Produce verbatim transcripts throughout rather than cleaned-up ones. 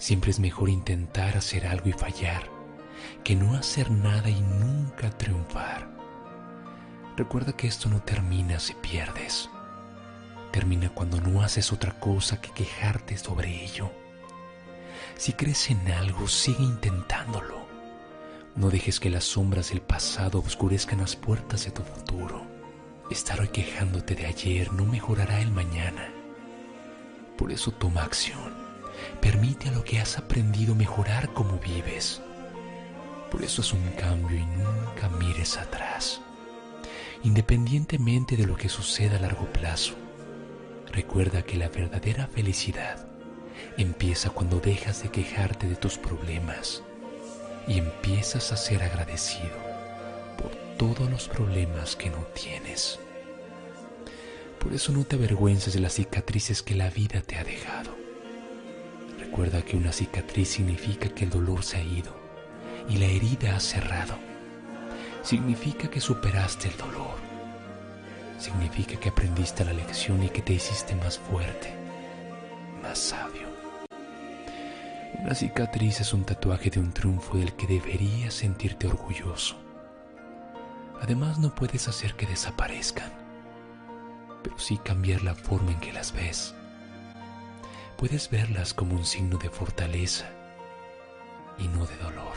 Siempre es mejor intentar hacer algo y fallar, que no hacer nada y nunca triunfar. Recuerda que esto no termina si pierdes. Termina cuando no haces otra cosa que quejarte sobre ello. Si crees en algo, sigue intentándolo. No dejes que las sombras del pasado oscurezcan las puertas de tu futuro. Estar hoy quejándote de ayer no mejorará el mañana. Por eso toma acción. Permite a lo que has aprendido mejorar cómo vives. Por eso haz un cambio y nunca mires atrás. Independientemente de lo que suceda a largo plazo, recuerda que la verdadera felicidad empieza cuando dejas de quejarte de tus problemas y empiezas a ser agradecido por todos los problemas que no tienes. Por eso no te avergüences de las cicatrices que la vida te ha dejado. Recuerda que una cicatriz significa que el dolor se ha ido y la herida ha cerrado. Significa que superaste el dolor. Significa que aprendiste la lección y que te hiciste más fuerte, más sabio. Una cicatriz es un tatuaje de un triunfo del que deberías sentirte orgulloso. Además, no puedes hacer que desaparezcan, pero sí cambiar la forma en que las ves. Puedes verlas como un signo de fortaleza y no de dolor.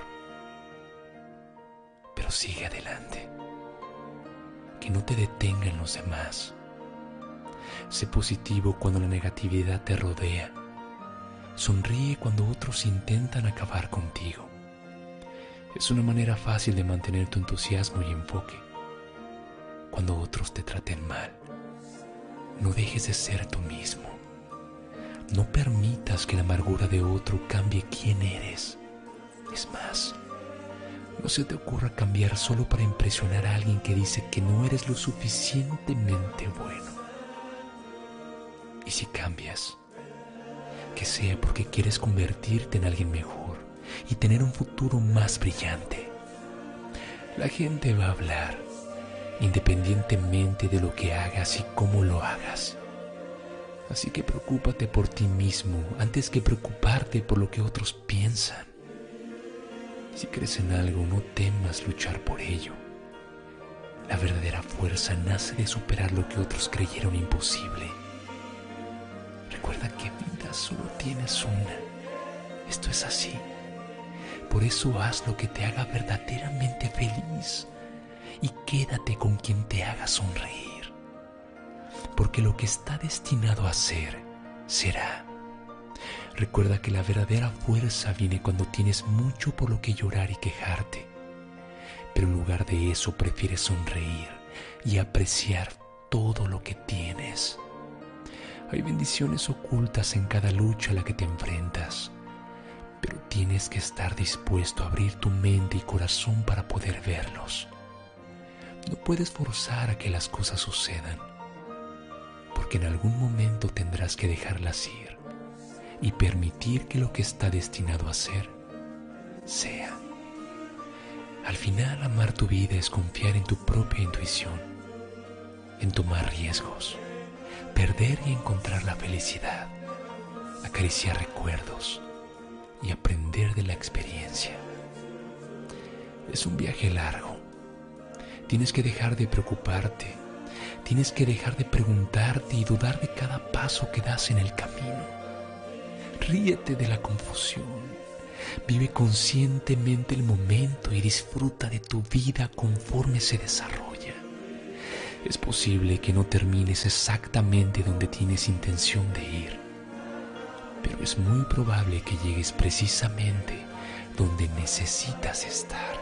Pero sigue adelante. Que no te detengan los demás. Sé positivo cuando la negatividad te rodea. Sonríe cuando otros intentan acabar contigo. Es una manera fácil de mantener tu entusiasmo y enfoque. Cuando otros te traten mal, no dejes de ser tú mismo. No permitas que la amargura de otro cambie quién eres. Es más, no se te ocurra cambiar solo para impresionar a alguien que dice que no eres lo suficientemente bueno. Y si cambias, que sea porque quieres convertirte en alguien mejor y tener un futuro más brillante. La gente va a hablar, independientemente de lo que hagas y cómo lo hagas. Así que preocúpate por ti mismo antes que preocuparte por lo que otros piensan. Si crees en algo, no temas luchar por ello. La verdadera fuerza nace de superar lo que otros creyeron imposible. Recuerda que vida solo tienes una. Esto es así. Por eso haz lo que te haga verdaderamente feliz y quédate con quien te haga sonreír. Porque lo que está destinado a ser, será. Recuerda que la verdadera fuerza viene cuando tienes mucho por lo que llorar y quejarte. Pero en lugar de eso prefieres sonreír y apreciar todo lo que tienes. Hay bendiciones ocultas en cada lucha a la que te enfrentas. Pero tienes que estar dispuesto a abrir tu mente y corazón para poder verlos. No puedes forzar a que las cosas sucedan. Porque en algún momento tendrás que dejarlas ir y permitir que lo que está destinado a ser, sea. Al final, amar tu vida es confiar en tu propia intuición, en tomar riesgos, perder y encontrar la felicidad, acariciar recuerdos y aprender de la experiencia. Es un viaje largo. Tienes que dejar de preocuparte. Tienes que dejar de preguntarte y dudar de cada paso que das en el camino. Ríete de la confusión. Vive conscientemente el momento y disfruta de tu vida conforme se desarrolla. Es posible que no termines exactamente donde tienes intención de ir, pero es muy probable que llegues precisamente donde necesitas estar.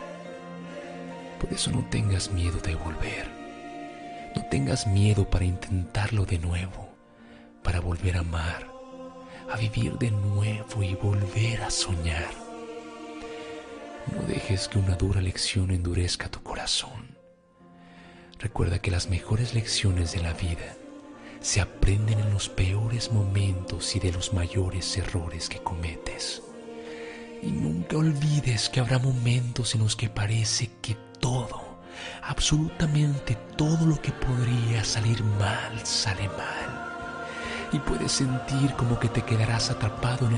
Por eso no tengas miedo de volver. No tengas miedo para intentarlo de nuevo, para volver a amar, a vivir de nuevo y volver a soñar. No dejes que una dura lección endurezca tu corazón. Recuerda que las mejores lecciones de la vida se aprenden en los peores momentos y de los mayores errores que cometes. Y nunca olvides que habrá momentos en los que parece que todo, absolutamente todo lo que podría salir mal, sale mal. Y puedes sentir como que te quedarás atrapado en